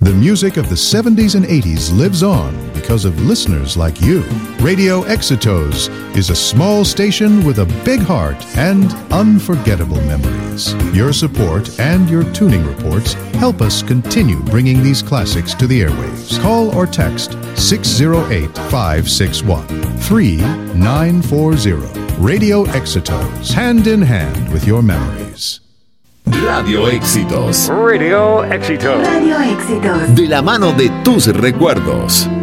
The music of the 70s and 80s lives on because of listeners like you. Radio Éxitos is a small station with a big heart and unforgettable memories. Your support and your tuning reports help us continue bringing these classics to the airwaves. Call or text 608-561-3940. Radio Éxitos, hand in hand with your memories. Radio Éxitos. Radio Éxitos. Radio Éxitos. De la mano de tus recuerdos.